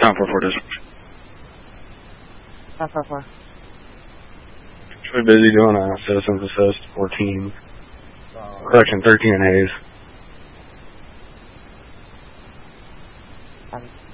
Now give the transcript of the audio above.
Time 4-4 district. 544. Really busy doing a citizens assist 14. Correction, 13 in Hayes.